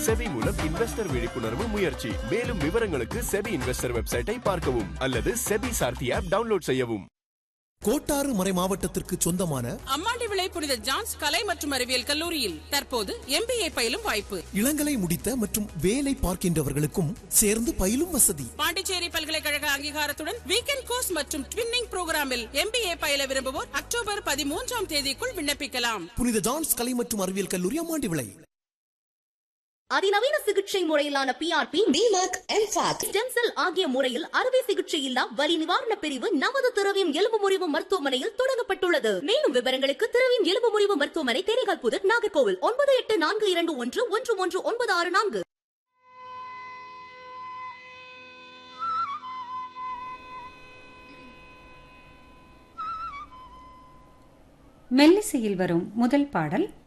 SEBI மூலம் investor விழிப்புணர்வு முயற்சி. மேலும் விவரங்களுக்கு செபி இன்வெஸ்டர் வெப்சைட்டை பார்க்கவும் அல்லது செபி சார்த்தி ஆப் டவுன்லோட் செய்யவும். கோட்டாறு மறை மாவட்டத்திற்கு சொந்தமான அம்மாண்டிவிளை புனித ஜான்ஸ் கலை மற்றும் அறிவியல் கல்லூரியில் தற்போது MBA பயிலும் வாய்ப்பு. இளங்கலை முடித்த மற்றும் வேலை பார்க்கின்றவர்களுக்கும் சேர்ந்து பயிலும் வசதி. பாண்டிச்சேரி பல்கலைக்கழக அங்கீகாரத்துடன் வீக்கெண்ட் கோர்ஸ் மற்றும் ட்வின்னிங் புரோகிராமில் MBA பயில விரும்புவோர் அக்டோபர் 13ஆம் தேதிக்குள் விண்ணப்பிக்கலாம். புனித ஜான்ஸ் கலை மற்றும் அறிவியல் கல்லூரி அம்மாண்டிவிளை. அதிநவீன சிகிச்சை முறையிலான PRP, DMAC, MFAC, stem cell ஆகிய முறையில் அறுவை சிகிச்சை இல்லா வலி நிவாரண பிரிவு நமது திரவியம் எலும்பு முறிவு மருத்துவமனையில் தொடங்கப்பட்டுள்ளது. மேலும் விவரங்களுக்கு திரவியம் எலும்பு முறிவு மருத்துவமனை, தேரைகால்புதர், நாகர்கோவில் 9842111964. மெல்லிசையில் வரும் முதல் பாடல்